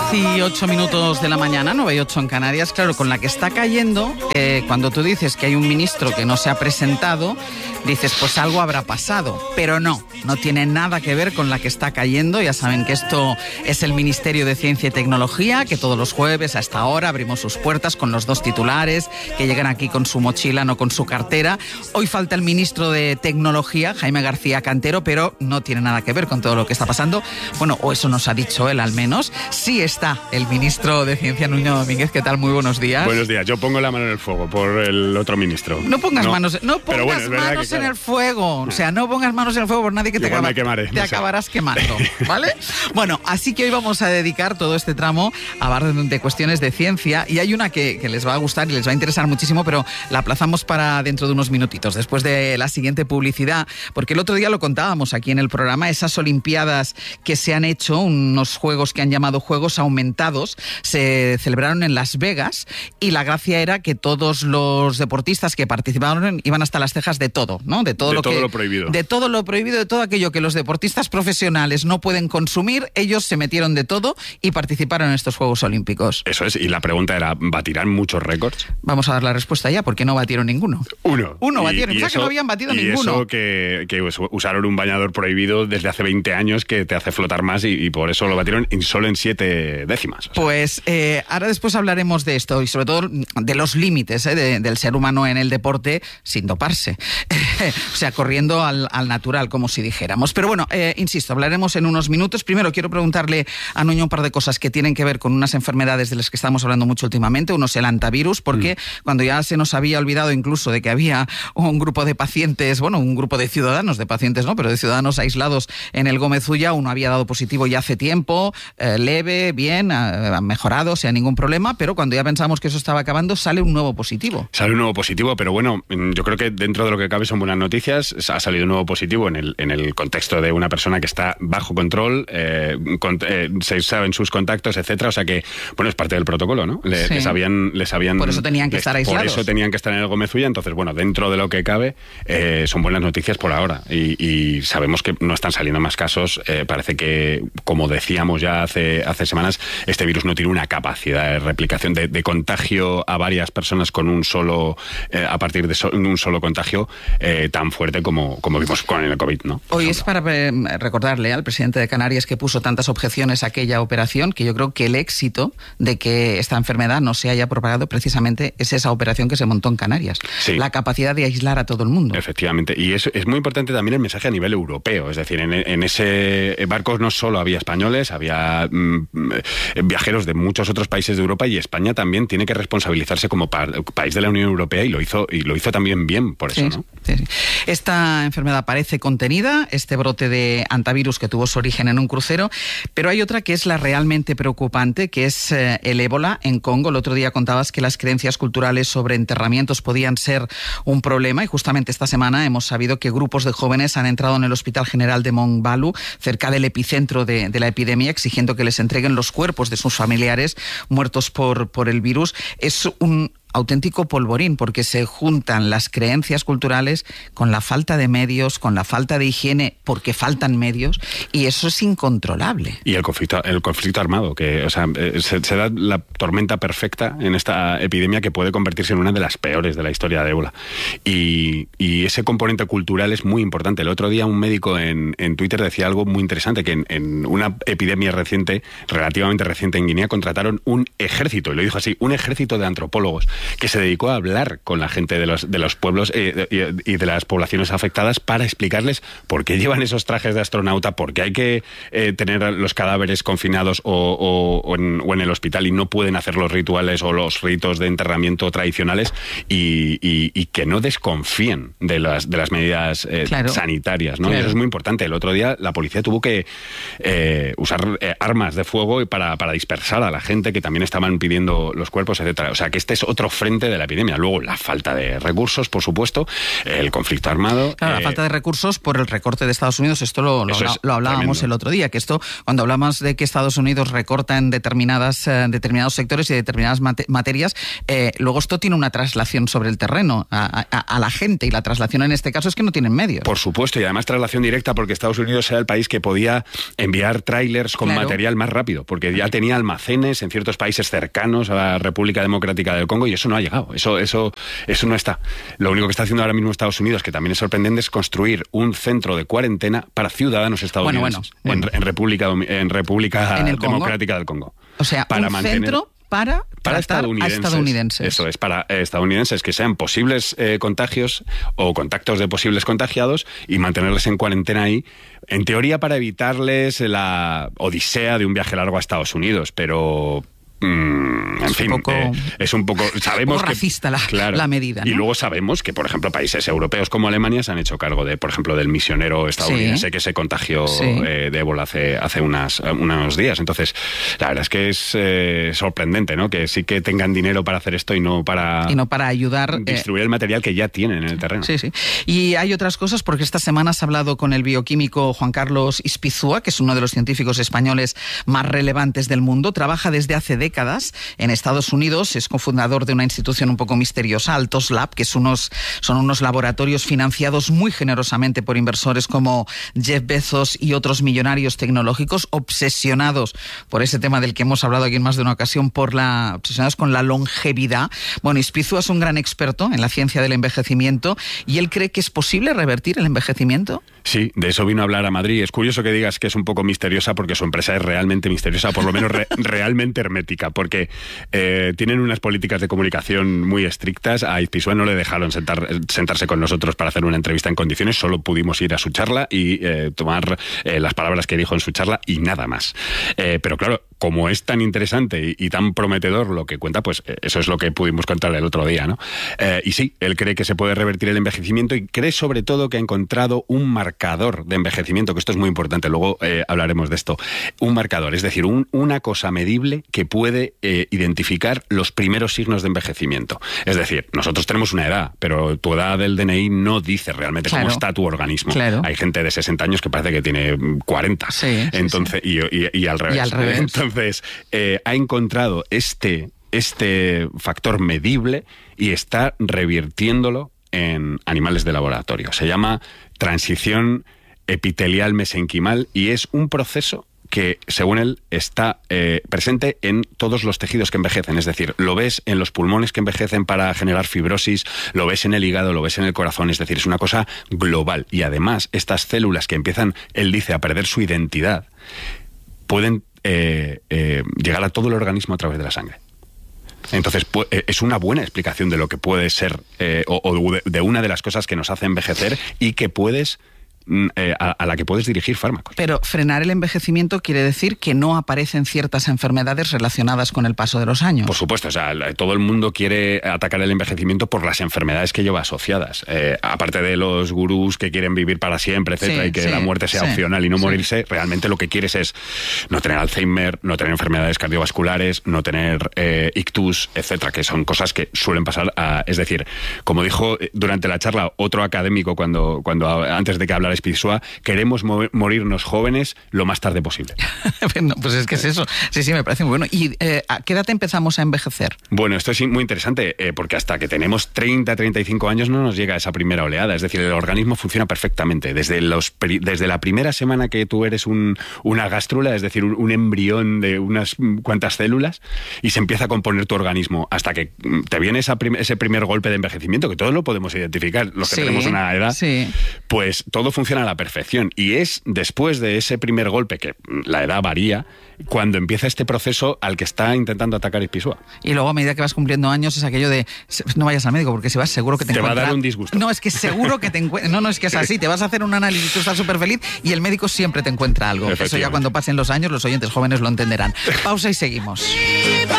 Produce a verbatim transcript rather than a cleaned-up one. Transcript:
y ocho minutos de la mañana, nueve y ocho en Canarias. Claro, con la que está cayendo, eh, cuando tú dices que hay un ministro que no se ha presentado, dices, pues algo habrá pasado. Pero no, no tiene nada que ver con la que está cayendo. Ya saben que esto es el Ministerio de Ciencia y Tecnología, que todos los jueves a esta hora abrimos sus puertas con los dos titulares, que llegan aquí con su mochila, no con su cartera. Hoy falta el ministro de Tecnología, Jaime García Cantero, pero no tiene nada que ver con todo lo que está pasando. Bueno, o eso nos ha dicho él al menos. Sí está el ministro de Ciencia, Nuño Domínguez. ¿Qué tal? Muy buenos días. Buenos días. Yo pongo la mano en el fuego por el otro ministro. No pongas no. manos, no pongas bueno, manos que, en claro. el fuego. O sea, no pongas manos en el fuego por nadie que te, acaba, quemaré, te no acabarás sé. quemando, ¿vale? Bueno, así que hoy vamos a dedicar todo este tramo a hablar de cuestiones de ciencia, y hay una que, que les va a gustar y les va a interesar muchísimo, pero la aplazamos para dentro de unos minutitos, después de la siguiente publicidad, porque el otro día lo contábamos aquí en el programa, esas olimpiadas que se han hecho, unos juegos que han llamado Juegos Aumentados, se celebraron en Las Vegas, y la gracia era que todos los deportistas que participaron iban hasta las cejas de todo, ¿no? De todo, de lo, todo que, lo prohibido. De todo lo prohibido, de todo aquello que los deportistas profesionales no pueden consumir, ellos se metieron de todo y participaron en estos Juegos Olímpicos. Eso es, y la pregunta era, ¿batirán muchos récords? Vamos a dar la respuesta ya, porque no batieron ninguno. Uno. Uno y, batieron, y o sea eso, que no habían batido y ninguno. Y eso que, que usaron un bañador prohibido desde hace veinte años que te hace flotar más, y, y por eso lo batieron en, solo en siete décimas. O sea. Pues eh, ahora después hablaremos de esto y sobre todo de los límites eh, de, del ser humano en el deporte sin doparse. O sea, corriendo al, al natural, como si dijéramos. Pero bueno, eh, insisto, hablaremos en unos minutos. Primero quiero preguntarle a Nuño un par de cosas que tienen que ver con unas enfermedades de las que estamos hablando mucho últimamente. Uno es el hantavirus, porque mm. cuando ya se nos había olvidado incluso de que había un grupo de pacientes, bueno, un grupo de ciudadanos, de pacientes no, pero de ciudadanos aislados en el Gómez Ulla, uno había dado positivo ya hace tiempo, eh, leve, bien, ha mejorado, sin ningún problema, pero cuando ya pensamos que eso estaba acabando, sale un nuevo positivo. Sale un nuevo positivo, pero bueno, yo creo que dentro de lo que cabe son buenas noticias. Ha salido un nuevo positivo en el, en el contexto de una persona que está bajo control, eh, con, eh, se saben sus contactos, etcétera. O sea que, bueno, es parte del protocolo, ¿no? Le, sí. les, habían, les habían... Por eso tenían que les, estar aislados. Por eso tenían que estar en el Gómez Ulla. Entonces, bueno, dentro de lo que cabe, eh, son buenas noticias por ahora. Y, y sabemos que no están saliendo más casos. Eh, parece que, como decíamos ya hace, hace semanas, este virus no tiene una capacidad de replicación, de, de contagio a varias personas con un solo, eh, a partir de so, un solo contagio eh, tan fuerte como, como vimos con el COVID, ¿no? Por Hoy ejemplo. es para eh, recordarle al presidente de Canarias, que puso tantas objeciones a aquella operación, que yo creo que el éxito de que esta enfermedad no se haya propagado precisamente es esa operación que se montó en Canarias. Sí. La capacidad de aislar a todo el mundo. Efectivamente. Y es, es muy importante también el mensaje a nivel europeo. Es decir, en, en ese barco no solo había españoles, había mmm, viajeros de muchos otros países de Europa, y España también tiene que responsabilizarse como pa país de la Unión Europea, y lo hizo y lo hizo también bien por eso, sí, ¿no? Sí, sí. Esta enfermedad parece contenida, este brote de hantavirus que tuvo su origen en un crucero, pero hay otra que es la realmente preocupante, que es eh, el ébola en Congo. El otro día contabas que las creencias culturales sobre enterramientos podían ser un problema, y justamente esta semana hemos sabido que grupos de jóvenes han entrado en el Hospital General de Montbalu, cerca del epicentro de, de la epidemia, exigiendo que les entreguen los cuerpos de sus familiares muertos por, por el virus. Es un auténtico polvorín, porque se juntan las creencias culturales con la falta de medios, con la falta de higiene, porque faltan medios, y eso es incontrolable. Y el conflicto, el conflicto armado, que, o sea, se, se da la tormenta perfecta en esta epidemia, que puede convertirse en una de las peores de la historia de ébola. Y, y ese componente cultural es muy importante. El otro día un médico en, en Twitter decía algo muy interesante, que en, en una epidemia reciente, relativamente reciente en Guinea, contrataron un ejército, y lo dijo así, un ejército de antropólogos, que se dedicó a hablar con la gente de los, de los pueblos eh, y, y de las poblaciones afectadas para explicarles por qué llevan esos trajes de astronauta, por qué hay que eh, tener los cadáveres confinados o, o, o, en, o en el hospital, y no pueden hacer los rituales o los ritos de enterramiento tradicionales, y, y, y que no desconfíen de las, de las medidas eh, claro. sanitarias, ¿no? Claro. Y eso es muy importante. El otro día la policía tuvo que eh, usar eh, armas de fuego para, para dispersar a la gente que también estaban pidiendo los cuerpos, etcétera. O sea, que este es otro frente de la epidemia. Luego, la falta de recursos, por supuesto, el conflicto armado. Claro, eh, la falta de recursos por el recorte de Estados Unidos, esto lo, lo, lo hablábamos tremendo. El otro día, que esto, cuando hablamos de que Estados Unidos recorta en determinadas, eh, determinados sectores y determinadas mate- materias, eh, luego esto tiene una traslación sobre el terreno a, a, a la gente, y la traslación en este caso es que no tienen medios. Por supuesto, y además traslación directa, porque Estados Unidos era el país que podía enviar tráilers con claro. material más rápido, porque ya tenía almacenes en ciertos países cercanos a la República Democrática del Congo, y eso no ha llegado, eso, eso, eso no está. Lo único que está haciendo ahora mismo Estados Unidos, que también es sorprendente, es construir un centro de cuarentena para ciudadanos estadounidenses bueno, bueno, bueno. En, en República, en República ¿En Democrática del Congo. O sea, para un mantener... centro... Para, para estadounidenses. estadounidenses. Eso es, para eh, estadounidenses que sean posibles eh, contagios o contactos de posibles contagiados y mantenerles en cuarentena ahí, en teoría para evitarles la odisea de un viaje largo a Estados Unidos, pero... Mm, en es fin, un poco, eh, es un poco... Sabemos un racista que, la, claro, la medida, ¿no? Y luego sabemos que, por ejemplo, países europeos como Alemania se han hecho cargo de, por ejemplo, del misionero estadounidense sí. que se contagió sí. eh, de ébola hace, hace unas, unos días. Entonces, la verdad es que es eh, sorprendente, ¿no? Que sí que tengan dinero para hacer esto y no para... Y no para ayudar... Distribuir eh, el material que ya tienen en el terreno. Sí, sí. Y hay otras cosas, porque esta semana has hablado con el bioquímico Juan Carlos Ispizúa, que es uno de los científicos españoles más relevantes del mundo. Trabaja desde hace décadas en Estados Unidos, es cofundador de una institución un poco misteriosa, Altos Lab, que es unos, son unos laboratorios financiados muy generosamente por inversores como Jeff Bezos y otros millonarios tecnológicos, obsesionados por ese tema del que hemos hablado aquí en más de una ocasión, por la, obsesionados con la longevidad. Bueno, Ispizúa es un gran experto en la ciencia del envejecimiento, y él cree que es posible revertir el envejecimiento. Sí, de eso vino a hablar a Madrid. Es curioso que digas que es un poco misteriosa, porque su empresa es realmente misteriosa, por lo menos re- realmente hermética, porque eh, tienen unas políticas de comunicación muy estrictas. A Ispizúa no le dejaron sentar, sentarse con nosotros para hacer una entrevista en condiciones, solo pudimos ir a su charla y eh, tomar eh, las palabras que dijo en su charla y nada más. Eh, pero claro, como es tan interesante y, y tan prometedor lo que cuenta, pues eh, eso es lo que pudimos contarle el otro día, ¿no? Eh, y sí, él cree que se puede revertir el envejecimiento, y cree sobre todo que ha encontrado un marcador de envejecimiento, que esto es muy importante, luego eh, hablaremos de esto. Un marcador, es decir, un, una cosa medible que puede eh, identificar los primeros signos de envejecimiento. Es decir, nosotros tenemos una edad, pero tu edad del D N I no dice realmente claro. cómo está tu organismo. Claro. Hay gente de sesenta años que parece que tiene cuarenta. Sí, Entonces, sí, sí. Y, y, y al revés. Y al revés. Entonces, eh, ha encontrado este, este factor medible y está revirtiéndolo en animales de laboratorio. Se llama transición epitelial mesenquimal y es un proceso que, según él, está eh, presente en todos los tejidos que envejecen. Es decir, lo ves en los pulmones que envejecen para generar fibrosis, lo ves en el hígado, lo ves en el corazón. Es decir, es una cosa global. Y además, estas células que empiezan, él dice, a perder su identidad, pueden eh, eh, llegar a todo el organismo a través de la sangre. Entonces, es una buena explicación de lo que puede ser, eh, o, o de una de las cosas que nos hace envejecer y que puedes... Eh, a, a la que puedes dirigir fármacos. Pero frenar el envejecimiento quiere decir que no aparecen ciertas enfermedades relacionadas con el paso de los años. Por supuesto, o sea, todo el mundo quiere atacar el envejecimiento por las enfermedades que lleva asociadas. Eh, aparte de los gurús que quieren vivir para siempre, etcétera, sí, y que sí, la muerte sea sí, opcional y no sí. morirse, realmente lo que quieres es no tener Alzheimer, no tener enfermedades cardiovasculares, no tener eh, ictus, etcétera, que son cosas que suelen pasar a... Es decir, como dijo durante la charla otro académico cuando, cuando antes de que hablara Ispizúa, queremos mo- morirnos jóvenes lo más tarde posible. No, pues es que es eso. Sí, sí, me parece muy bueno. ¿Y eh, a qué edad empezamos a envejecer? Bueno, esto es muy interesante, eh, porque hasta que tenemos treinta, treinta y cinco años no nos llega esa primera oleada. Es decir, el organismo funciona perfectamente. Desde, los, desde la primera semana que tú eres un, una gástrula, es decir, un, un embrión de unas cuantas células, y se empieza a componer tu organismo hasta que te viene esa prim- ese primer golpe de envejecimiento, que todos lo podemos identificar, los que sí, tenemos una edad, sí. Pues todo funciona a la perfección, y es después de ese primer golpe, que la edad varía, cuando empieza este proceso al que está intentando atacar Ispizúa. Y luego, a medida que vas cumpliendo años, es aquello de no vayas al médico, porque si vas seguro que te, te encuentra... va a dar un disgusto. No, es que seguro que te encuentra... No, no, es que es así, te vas a hacer un análisis, tú estás súper feliz y el médico siempre te encuentra algo. Eso ya cuando pasen los años los oyentes jóvenes lo entenderán. Pausa y seguimos.